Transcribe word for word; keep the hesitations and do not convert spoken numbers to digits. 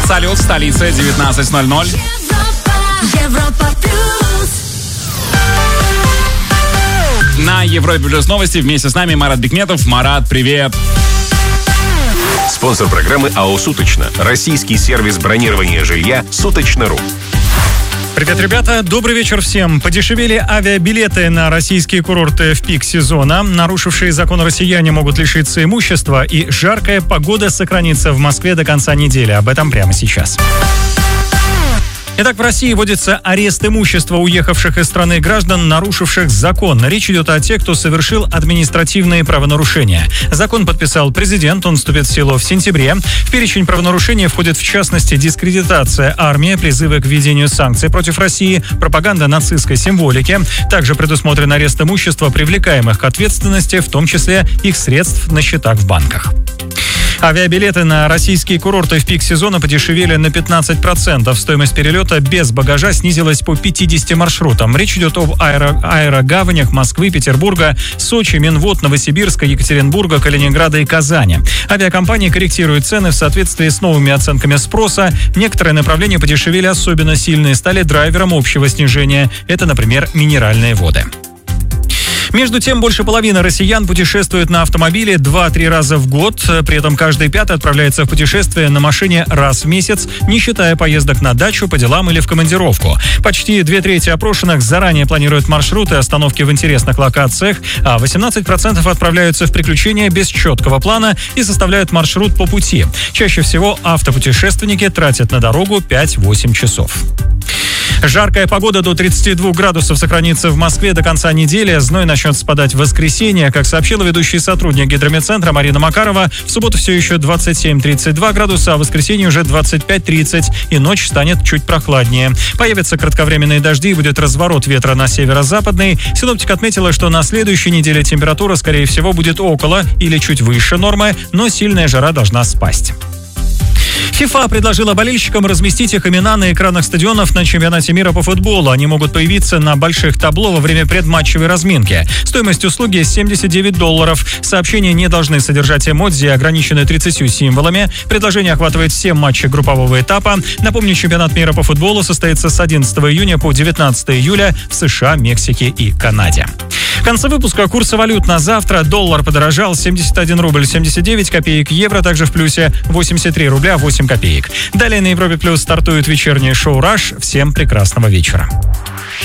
Салют, столица, девятнадцать ноль ноль. Европа плюс. На Европе плюс новости вместе с нами Марат Бекметов. Марат, привет. Спонсор программы АО «Суточно». Российский сервис бронирования жилья «Суточно.ру». Привет, ребята. Добрый вечер всем. Подешевели авиабилеты на российские курорты в пик сезона. Нарушившие закон россияне могут лишиться имущества. И жаркая погода сохранится в Москве до конца недели. Об этом прямо сейчас. Итак, в России вводится арест имущества уехавших из страны граждан, нарушивших закон. Речь идет о тех, кто совершил административные правонарушения. Закон подписал президент, он вступит в силу в сентябре. В перечень правонарушений входит, в частности, дискредитация армии, призывы к введению санкций против России, пропаганда нацистской символики. Также предусмотрен арест имущества привлекаемых к ответственности, в том числе их средств на счетах в банках. Авиабилеты на российские курорты в пик сезона подешевели на пятнадцать процентов. Стоимость перелета без багажа снизилась по пятидесяти маршрутам. Речь идет об аэро- аэрогаванях Москвы, Петербурга, Сочи, Минвод, Новосибирска, Екатеринбурга, Калининграда и Казани. Авиакомпании корректируют цены в соответствии с новыми оценками спроса. Некоторые направления подешевели особенно сильно и стали драйвером общего снижения. Это, например, минеральные воды. Между тем, больше половины россиян путешествуют на автомобиле два-три раза в год. При этом каждый пятый отправляется в путешествие на машине раз в месяц, не считая поездок на дачу, по делам или в командировку. Почти две трети опрошенных заранее планируют маршруты, остановки в интересных локациях, а восемнадцать процентов отправляются в приключения без четкого плана и составляют маршрут по пути. Чаще всего автопутешественники тратят на дорогу пять-восемь часов. Жаркая погода до тридцати двух градусов сохранится в Москве до конца недели. Зной начнет спадать в воскресенье. Как сообщила ведущий сотрудник гидрометцентра Марина Макарова, в субботу все еще двадцать семь - тридцать два градуса, а в воскресенье уже двадцать пять - тридцать, и ночь станет чуть прохладнее. Появятся кратковременные дожди и будет разворот ветра на северо-западный. Синоптик отметила, что на следующей неделе температура, скорее всего, будет около или чуть выше нормы, но сильная жара должна спасть. ФИФА предложила болельщикам разместить их имена на экранах стадионов на чемпионате мира по футболу. Они могут появиться на больших табло во время предматчевой разминки. Стоимость услуги семьдесят девять долларов. Сообщения не должны содержать эмодзи, ограничены тридцатью символами. Предложение охватывает все матчи группового этапа. Напомню, чемпионат мира по футболу состоится с одиннадцатого июня по девятнадцатое июля в США, Мексике и Канаде. В конце выпуска курсы валют на завтра. Доллар подорожал: семьдесят один рубль семьдесят девять копеек, евро также в плюсе восемьдесят три рубля восемь копеек. Далее на Европе Плюс стартует вечернее шоу «Раш». Всем прекрасного вечера.